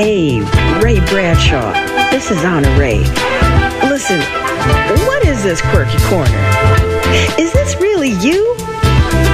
Hey, Ray Bradshaw. This is Anna Ray. Listen, what is this quirky corner? Is this really you?